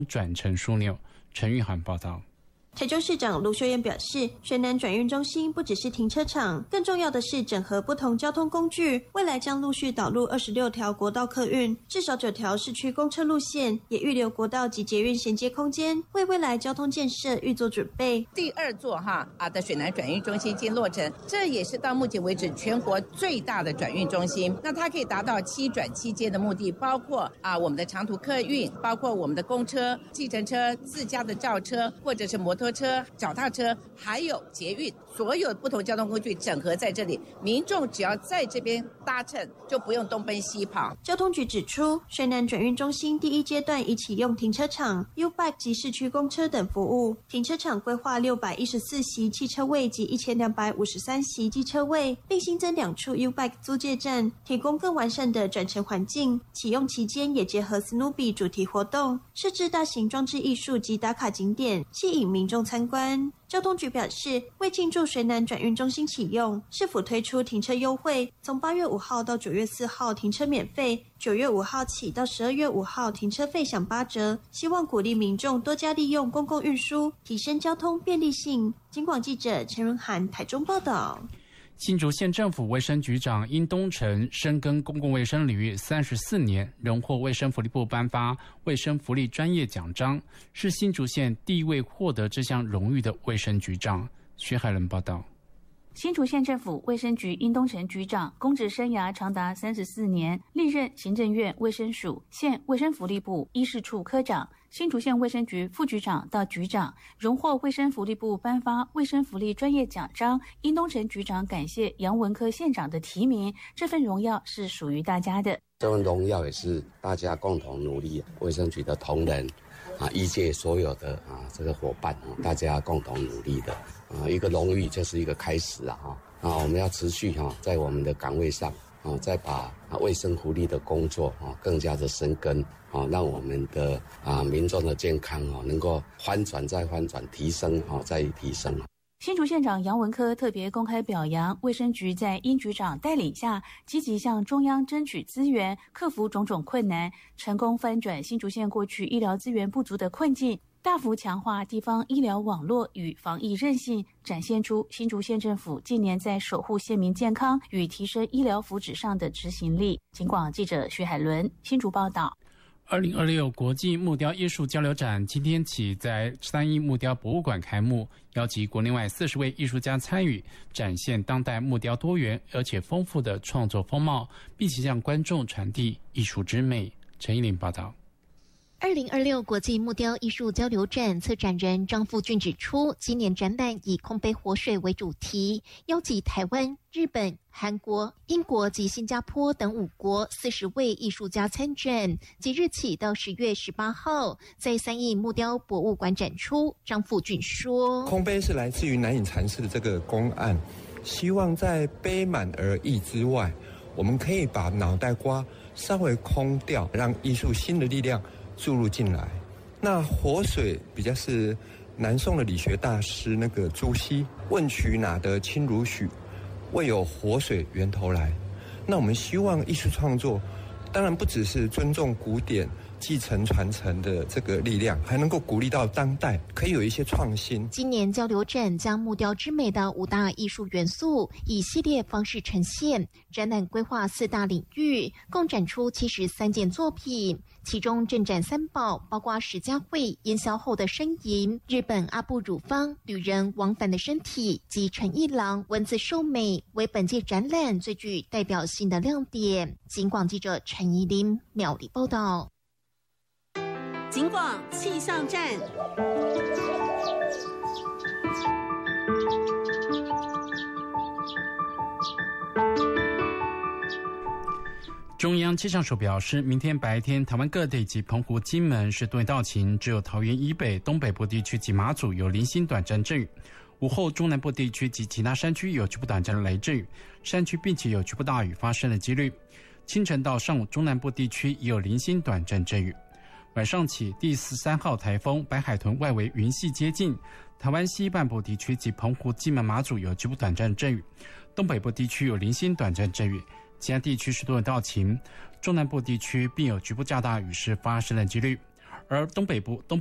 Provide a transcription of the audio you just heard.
转成枢纽。陈玉涵报道。 台中市长卢秀燕表示，水南转运中心不只是停车场，更重要的是整合不同交通工具，未来将陆续导入26条国道客运，至少9条市区公车路线，也预留国道及捷运衔接空间，为未来交通建设预做准备。 第2座的水南转运中心经落成，这也是到目前为止全国最大的转运中心。那它可以达到7转7接的目的，包括我们的长途客运，包括我们的公车、计程车、自家的轿车，或者是摩托车、脚踏车，还有捷运，所有不同交通工具整合在这里，民众只要在这边搭乘，就不用东奔西跑。 交通局指出，水南转运中心第1阶段已启用停车场、U-Bike 及市区公车等服务。停车场规划614席汽车位及1253席机车位，并新增2处 U-Bike 租借站，提供更完善的转乘环境。启用期间也结合 Snoopy 主题活动，设置大型装置艺术及打卡景点，吸引民众参观。交通局表示，为庆祝水南转运中心启用，市府推出停车优惠，从8月5号到9月4号停车免费，9月5号起到12月5号停车费享8折，希望鼓励民众多加利用公共运输，提升交通便利性。警广记者陈润涵台中报道。 新竹县政府卫生局长殷东成深耕公共卫生领域34年，荣获卫生福利部颁发卫生福利专业奖章，是新竹县第一位获得这项荣誉的卫生局长。薛海伦报道。 新竹县政府卫生局殷东成局长公职生涯长达34年，历任行政院卫生署、县卫生福利部医事处科长、新竹县卫生局副局长到局长，荣获卫生福利部颁发卫生福利专业奖章。殷东成局长感谢杨文科县长的提名，这份荣耀是属于大家的。 这份荣耀也是大家共同努力，卫生局的同仁医界所有的这个伙伴大家共同努力的一个荣誉就是一个开始我们要持续在我们的岗位上再把卫生福利的工作更加的深耕让我们的民众的健康能够翻转再翻转，提升再提升。 新竹县长杨文科特别公开表扬卫生局在殷局长带领下，积极向中央争取资源，克服种种困难，成功翻转新竹县过去医疗资源不足的困境，大幅强化地方医疗网络与防疫韧性，展现出新竹县政府近年在守护县民健康与提升医疗福祉上的执行力。警广记者徐海伦新竹报道。 2026国际木雕艺术交流展今天起在3义木雕博物馆开幕，邀集国内外40位艺术家参与，展现当代木雕多元而且丰富的创作风貌，并且向观众传递艺术之美。陈依林报道。 2026国际木雕艺术交流展策展人张富俊指出，今年展览以空杯活水为主题，邀集台湾、日本、韩国、英国及新加坡等5国40位艺术家参展，即日起到10月18号在3义木雕博物馆展出。张富俊说， 空杯是来自于南隐禅师的这个公案，希望在杯满而溢之外，我们可以把脑袋瓜稍微空掉，让艺术新的力量注入进来。那活水比较是南宋的理学大师那个朱熹，问渠哪得清如许，为有活水源头来。那我们希望艺术创作当然不只是尊重古典继承传承的这个力量，还能够鼓励到当代可以有一些创新。 今年交流展将木雕之美的5大艺术元素以系列方式呈现，展览规划4大领域，共展出73件作品，其中镇展3宝包括史家慧烟消后的呻吟、日本阿部汝方旅人往返的身体及陈一郎文字寿美，为本届展览最具代表性的亮点。警广记者陈怡琳苗栗报道。 警广气象站。 中央气象署表示，明天白天台湾各地及澎湖、金门是多云到晴，只有桃园以北、东北部地区及马祖有零星短暂阵雨。午后中南部地区及其他山区有局部短暂的雷阵雨，山区并且有局部大雨发生的几率。清晨到上午中南部地区也有零星短暂阵雨。晚上起，第13号台风白海豚外围云系接近台湾西半部地区及澎湖、金门、马祖有局部短暂阵雨，东北部地区有零星短暂阵雨，其他地区是多云到晴，中南部地区并有局部较大雨势发生的几率。 而东北部